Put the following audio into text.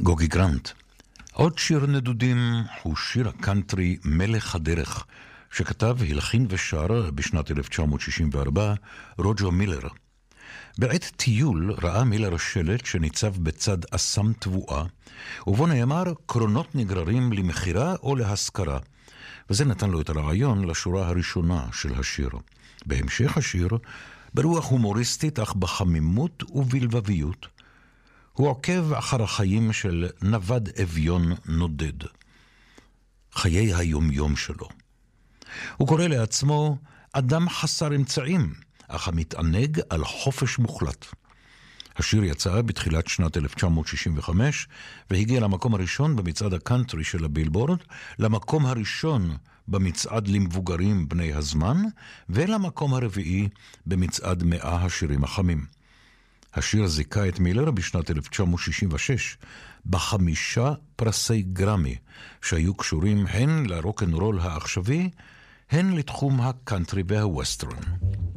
גוגי גרנט. עוד שיר נדודים הוא שיר הקאנטרי מלך הדרך, שכתב, הלחין ושר בשנת 1964 רוג'ר מילר. בעת טיול ראה מילר שלט שניצב בצד אסם תבואה, ובו נאמר קרונות נגררים למחירה או להשכרה, וזה נתן לו את הרעיון לשורה הראשונה של השיר. בהמשך השיר, ברוח הומוריסטית אך בחמימות ובלבביות, הוא עוקב אחר החיים של נווד אביון נודד, חיי היומיום שלו. הוא קורא לעצמו אדם חסר אמצעים, אך המתענג על חופש מוחלט. השיר יצא בתחילת שנת 1965, והגיע למקום הראשון במצעד הקאנטרי של הבילבורד, למקום הראשון במצעד למבוגרים בני הזמן, ולמקום הרביעי במצעד 100 השירים החמים. השיר זיכה את מילר בשנת 1966 ב5 פרסי גרמי, שהיו קשורים הן לרוק'נ'רול העכשווי, הן לתחום הקאנטרי והווסטרן.